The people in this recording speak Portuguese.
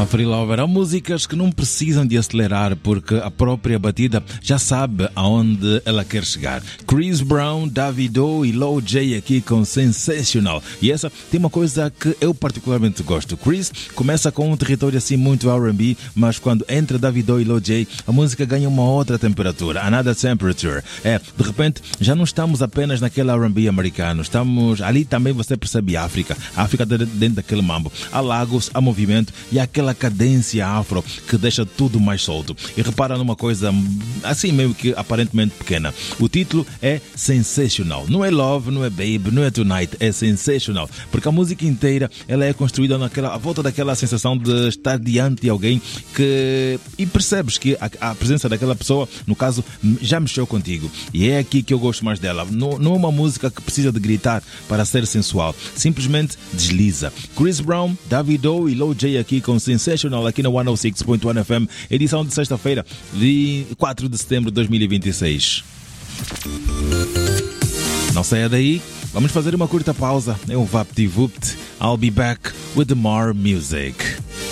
Free Lover, há músicas que não precisam de acelerar porque a própria batida já sabe aonde ela quer chegar. Chris Brown, Davido e Lil J aqui com Sensational. E essa tem uma coisa que eu particularmente gosto. Chris começa com um território assim muito R&B, mas quando entra Davido e Lil J, a música ganha uma outra temperatura. Another temperature. De repente, já não estamos apenas naquele R&B americano. Estamos ali também, você percebe a África dentro daquele mambo. Há lagos, há movimento e há aquela cadência afro que deixa tudo mais solto. E repara numa coisa assim meio que aparentemente pequena. O título é Sensational. Não é Love, não é Babe, não é Tonight, é Sensational. Porque a música inteira ela é construída à volta daquela sensação de estar diante de alguém e percebes que a presença daquela pessoa, no caso, já mexeu contigo. E é aqui que eu gosto mais dela. Não é uma música que precisa de gritar para ser sensual. Simplesmente desliza. Chris Brown, Davido e Lil J aqui com Sensational aqui na 106.1 FM, edição de sexta-feira, de 4 de setembro de 2026. Não saia daí, vamos fazer uma curta pausa. É um VaptVupt. I'll be back with more music.